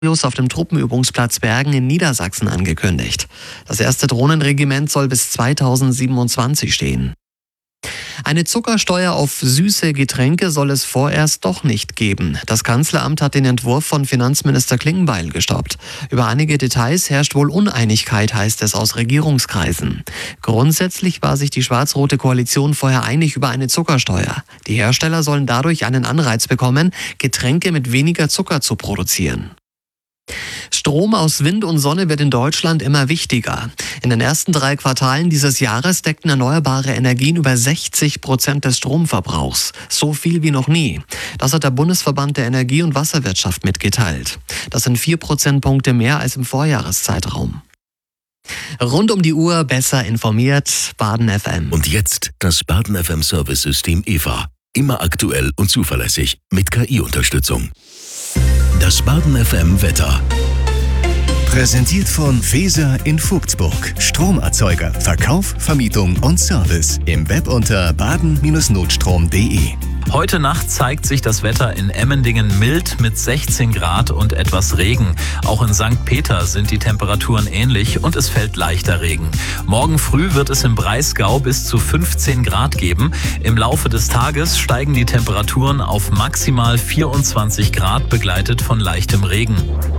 auf dem Truppenübungsplatz Bergen in Niedersachsen angekündigt. Das erste Drohnenregiment soll bis 2027 stehen. Eine Zuckersteuer auf süße Getränke soll es vorerst doch nicht geben. Das Kanzleramt hat den Entwurf von Finanzminister Klingbeil gestoppt. Über einige Details herrscht wohl Uneinigkeit, heißt es aus Regierungskreisen. Grundsätzlich war sich die schwarz-rote Koalition vorher einig über eine Zuckersteuer. Die Hersteller sollen dadurch einen Anreiz bekommen, Getränke mit weniger Zucker zu produzieren. Strom aus Wind und Sonne wird in Deutschland immer wichtiger. In den ersten 3 Quartalen dieses Jahres deckten erneuerbare Energien über 60% des Stromverbrauchs. So viel wie noch nie. Das hat der Bundesverband der Energie- und Wasserwirtschaft mitgeteilt. Das sind 4 Prozentpunkte mehr als im Vorjahreszeitraum. Rund um die Uhr besser informiert, Baden FM. Und jetzt das Baden FM Service-System EVA. Immer aktuell und zuverlässig mit KI-Unterstützung. Das Baden FM Wetter. Präsentiert von Feser in Vogtsburg. Stromerzeuger, Verkauf, Vermietung und Service. Im Web unter baden-notstrom.de. Heute Nacht zeigt sich das Wetter in Emmendingen mild mit 16 Grad und etwas Regen. Auch in St. Peter sind die Temperaturen ähnlich und es fällt leichter Regen. Morgen früh wird es im Breisgau bis zu 15 Grad geben. Im Laufe des Tages steigen die Temperaturen auf maximal 24 Grad, begleitet von leichtem Regen.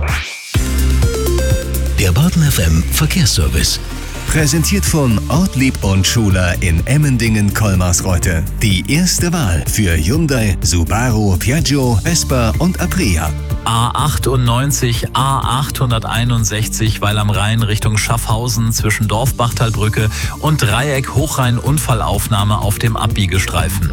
Der Baden FM Verkehrsservice. Präsentiert von Ortlieb und Schuler in Emmendingen-Kolmarsreuth. Die erste Wahl für Hyundai, Subaru, Piaggio, Vespa und Aprilia. A98, A861, weil am Rhein Richtung Schaffhausen zwischen Dorfbachtalbrücke und Dreieck Hochrhein-Unfallaufnahme auf dem Abbiegestreifen.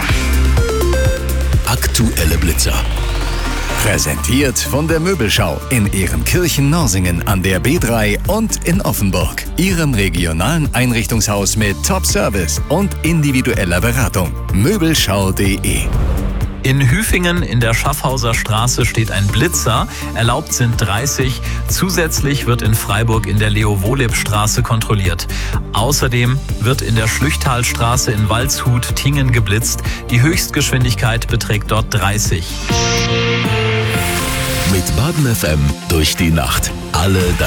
Aktuelle Blitzer. Präsentiert von der Möbelschau in Ehrenkirchen-Norsingen an der B3 und in Offenburg. Ihrem regionalen Einrichtungshaus mit Top-Service und individueller Beratung. Möbelschau.de. In Hüfingen in der Schaffhauser Straße steht ein Blitzer. Erlaubt sind 30. Zusätzlich wird in Freiburg in der Leo-Wohleb-Straße kontrolliert. Außerdem wird in der Schlüchtalstraße in Waldshut-Tingen geblitzt. Die Höchstgeschwindigkeit beträgt dort 30. Mit Baden FM durch die Nacht. Alle